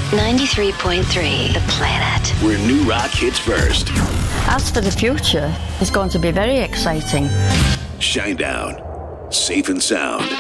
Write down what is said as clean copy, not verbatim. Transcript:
93.3 The Planet. Where new rock hits first. As for the future, it's going to be very exciting. Shinedown. Safe and sound.